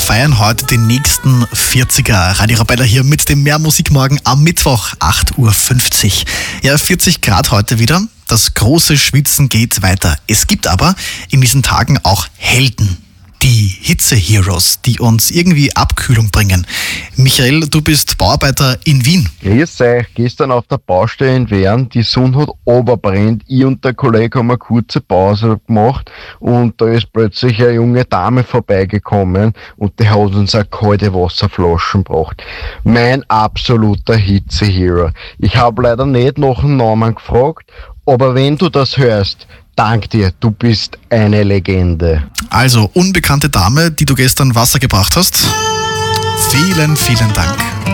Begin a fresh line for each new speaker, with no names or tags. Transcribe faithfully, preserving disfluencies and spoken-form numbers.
feiern heute den nächsten vierziger. Radio Arabella hier mit dem Mehr Musik morgen am Mittwoch, acht Uhr fünfzig. Ja, vierzig Grad heute wieder. Das große Schwitzen geht weiter. Es gibt aber in diesen Tagen auch Helden. Die Hitze-Heroes, die uns irgendwie Abkühlung bringen. Michael, du bist Bauarbeiter in Wien.
Grüß euch. Gestern auf der Baustelle in Wern, die Sonne hat runterbrennt. Ich und der Kollege haben eine kurze Pause gemacht und da ist plötzlich eine junge Dame vorbeigekommen und die hat uns eine kalte Wasserflaschen gebracht. Mein absoluter Hitze-Hero. Ich habe leider nicht nach dem Namen gefragt, aber wenn du das hörst, dank dir, du bist eine Legende.
Also, unbekannte Dame, die du gestern Wasser gebracht hast. Vielen, vielen Dank.